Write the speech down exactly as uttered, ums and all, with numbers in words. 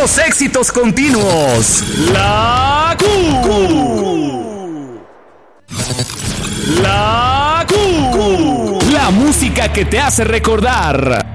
los éxitos continuos. La Q. La Q. La música que te hace recordar.